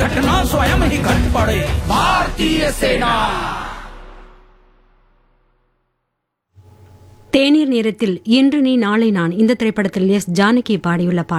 घटना स्वयं ही घट पड़े। भारतीय सेना। தேநீர் நேரத்தில் இன்று நீ நாளை நான் இந்த திரைப்படத்தில் எஸ் ஜானகி பாடியுள்ள பாடல்.